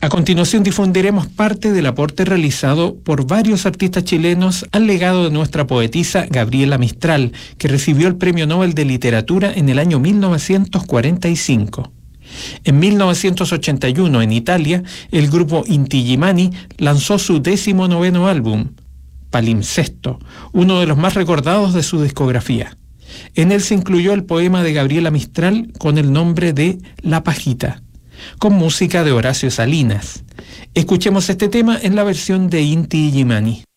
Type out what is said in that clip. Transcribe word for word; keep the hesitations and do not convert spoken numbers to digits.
A continuación difundiremos parte del aporte realizado por varios artistas chilenos al legado de nuestra poetisa Gabriela Mistral, que recibió el Premio Nobel de Literatura en el año mil novecientos cuarenta y cinco. En mil novecientos ochenta y uno, en Italia, el grupo Inti Illimani lanzó su décimo noveno álbum, Palimpsesto, uno de los más recordados de su discografía. En él se incluyó el poema de Gabriela Mistral con el nombre de La Pajita, con música de Horacio Salinas. Escuchemos este tema en la versión de Inti Illimani.